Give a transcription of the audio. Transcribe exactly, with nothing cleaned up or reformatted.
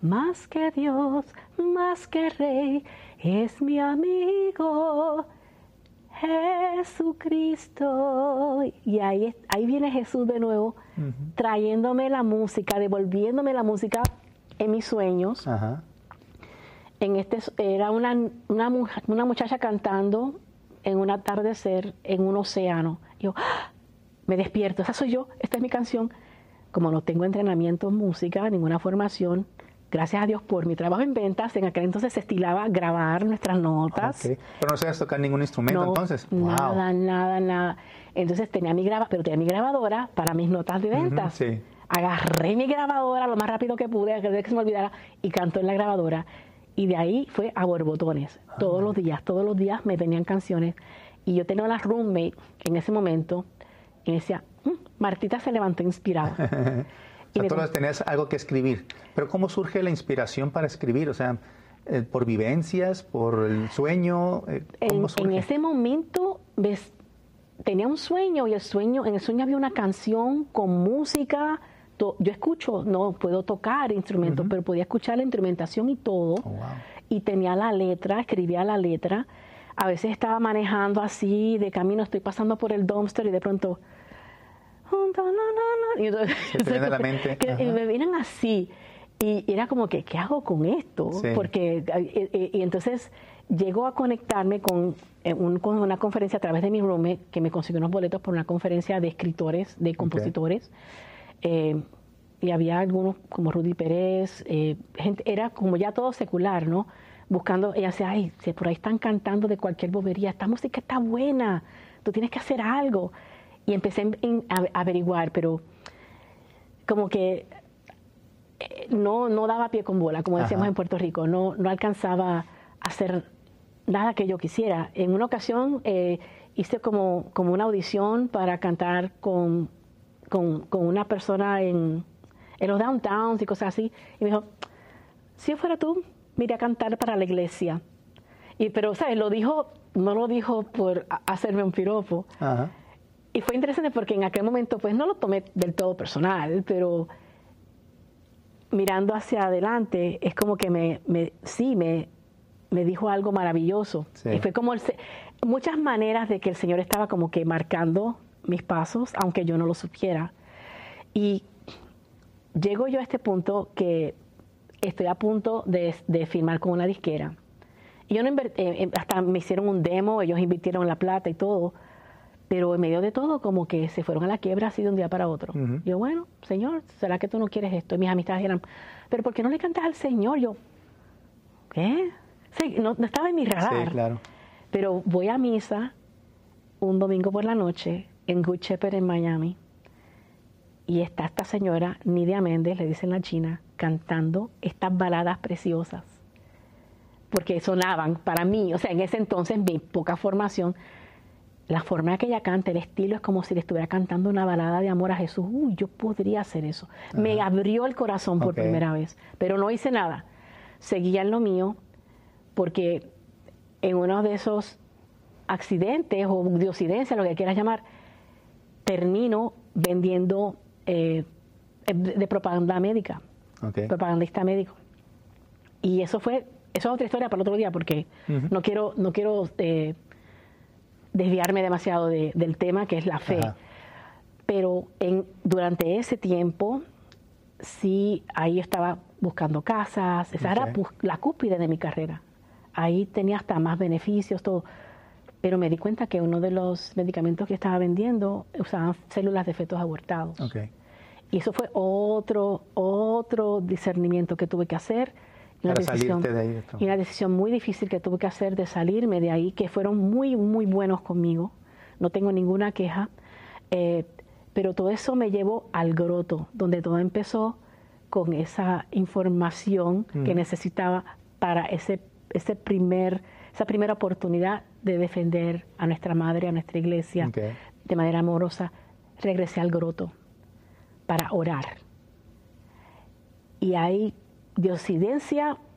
más que Dios, más que Rey, es mi amigo Jesucristo. Y ahí, ahí viene Jesús de nuevo, uh-huh. trayéndome la música, devolviéndome la música en mis sueños. Uh-huh. En este, era una, una, una muchacha cantando en un atardecer en un océano. Yo ¡ah! Me despierto, esa soy yo, esta es mi canción. Como no tengo entrenamiento en música, ninguna formación, gracias a Dios por mi trabajo en ventas, en aquel entonces se estilaba grabar nuestras notas. Okay. Pero no sabías tocar ningún instrumento no, entonces. Nada, wow. nada, nada. Entonces tenía mi graba, pero tenía mi grabadora para mis notas de ventas. Uh-huh, sí. Agarré mi grabadora lo más rápido que pude, que se me olvidara, y canto en la grabadora. Y de ahí fue a borbotones. Ah, todos los días, todos los días me venían canciones. Y yo tenía una roommate en ese momento y me decía, mmm, Martita se levantó inspirada. O sea, tú tenías algo que escribir. Pero ¿cómo surge la inspiración para escribir? O sea, eh, ¿por vivencias, por el sueño? Eh, ¿cómo en, surge? en ese momento ves, tenía un sueño y el sueño, en el sueño había una canción con música. To, yo escucho, no puedo tocar instrumentos, uh-huh. pero podía escuchar la instrumentación y todo. Oh, wow. Y tenía la letra, escribía la letra. A veces estaba manejando así, de camino, estoy pasando por el dumpster y de pronto... Y entonces, se te viene a la mente. Que, y me vienen así. Y era como que, ¿qué hago con esto? Sí. Porque, y, y entonces llego a conectarme con, un, con una conferencia a través de mi roommate, que me consiguió unos boletos por una conferencia de escritores, de compositores. Okay. Eh, y había algunos como Rudy Pérez, eh, gente, era como ya todo secular, ¿no? Buscando, ella decía, ay, si por ahí están cantando de cualquier bobería, esta música está buena, tú tienes que hacer algo. Y empecé a averiguar, pero como que no, no daba pie con bola, como decíamos Ajá. en Puerto Rico, no, no alcanzaba a hacer nada que yo quisiera. En una ocasión eh, hice como, como una audición para cantar con, con, con una persona en, en los downtowns y cosas así, y me dijo, si yo fuera tú, me iría a cantar para la iglesia. Y, pero, ¿sabes? Lo dijo, no lo dijo por hacerme un piropo. Ajá. Y fue interesante porque en aquel momento pues no lo tomé del todo personal, pero mirando hacia adelante es como que me, me sí, me, me dijo algo maravilloso. Sí. Y fue como el, muchas maneras de que el Señor estaba como que marcando mis pasos, aunque yo no lo supiera. Y llego yo a este punto que estoy a punto de, de firmar con una disquera. Y yo no invertí, eh, hasta me hicieron un demo, ellos invirtieron la plata y todo. Pero en medio de todo, como que se fueron a la quiebra así de un día para otro. Uh-huh. Yo, bueno, Señor, ¿será que tú no quieres esto? Y mis amistades eran, ¿pero por qué no le cantas al Señor? Yo, ¿qué? Sí, no, no estaba en mi radar. Sí, claro. Pero voy a misa un domingo por la noche en Good Shepherd en Miami. Y está esta señora, Nidia Méndez, le dicen la china, cantando estas baladas preciosas. Porque sonaban para mí, o sea, en ese entonces, mi poca formación, la forma en que ella canta, el estilo es como si le estuviera cantando una balada de amor a Jesús. Uy, yo podría hacer eso. Ajá. Me abrió el corazón por okay. primera vez, pero no hice nada. Seguía en lo mío porque en uno de esos accidentes o diosidencias, lo que quieras llamar, termino vendiendo eh, de propaganda médica, okay. propagandista médico. Y eso fue, eso es otra historia para el otro día porque uh-huh. no quiero, no quiero eh, desviarme demasiado de, del tema que es la fe. Ajá. Pero en, durante ese tiempo, sí, ahí estaba buscando casas, esa okay. era la cúspide de mi carrera. Ahí tenía hasta más beneficios, todo. Pero me di cuenta que uno de los medicamentos que estaba vendiendo usaban células de fetos abortados. Okay. Y eso fue otro, otro discernimiento que tuve que hacer. Una Para decisión, salirte de ahí. De y una decisión muy difícil que tuve que hacer de salirme de ahí, que fueron muy, muy buenos conmigo. No tengo ninguna queja. Eh, pero todo eso me llevó al groto, donde todo empezó con esa información mm. que necesitaba para ese, ese primer, esa primera oportunidad de defender a nuestra madre, a nuestra iglesia, okay. de manera amorosa. Regresé al groto para orar. Y ahí, diosidencia